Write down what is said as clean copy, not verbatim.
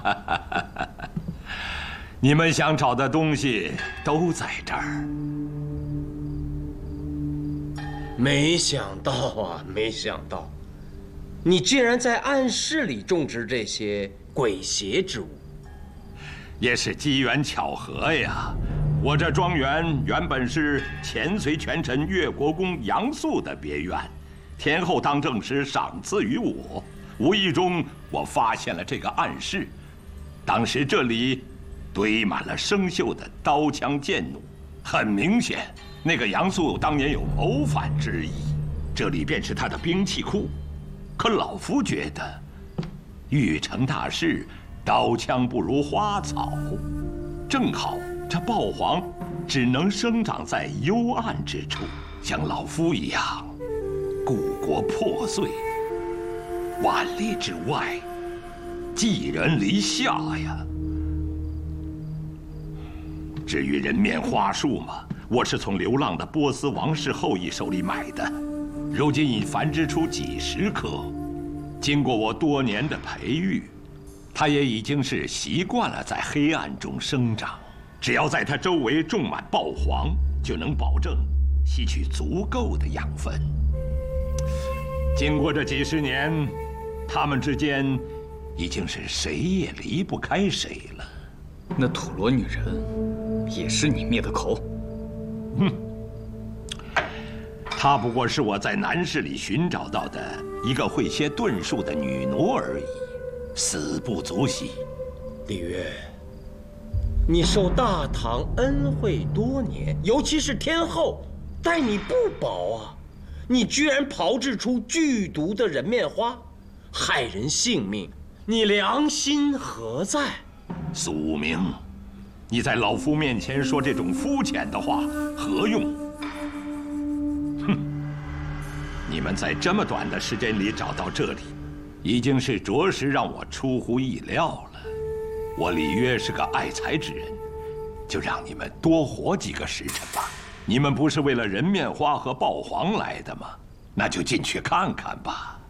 你们想找的东西都在这儿。 没想到啊，没想到，你竟然在暗室里种植这些鬼邪之物。 也是机缘巧合呀。我这庄园原本是前隋权臣越国公杨素的别院，天后当政时赏赐于我，无意中我发现了这个暗室。当时这里堆满了生锈的刀枪剑弩，很明显，那个杨素当年有谋反之意，这里便是他的兵器库。可老夫觉得，欲成大事，刀枪不如花草，正好这豹黄只能生长在幽暗之处，像老夫一样，故国破碎，万里之外，寄人篱下呀。至于人面花树嘛，我是从流浪的波斯王室后裔手里买的，如今已繁殖出几十棵。经过我多年的培育，它也已经是习惯了在黑暗中生长。只要在它周围种满豹黄，就能保证吸取足够的养分。经过这几十年，它们之间已经是谁也离不开谁了。 那土罗女人也是你灭的口？ 她不过是我在南市里寻找到的一个会些遁术的女奴而已，死不足惜。 李渊，你受大唐恩惠多年，尤其是天后待你不薄啊！你居然炮制出剧毒的人面花，害人性命，你良心何在？ 苏明，你在老夫面前说这种肤浅的话何用？哼！你们在这么短的时间里找到这里，已经是着实让我出乎意料了。我李约是个爱财之人，就让你们多活几个时辰吧。你们不是为了人面花和豹黄来的吗？那就进去看看吧。